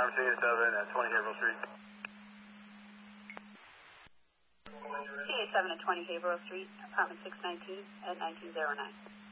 CA7 at 20 Haverhill Street. CA7 at 20 Haverhill Street, apartment 619 at 1909.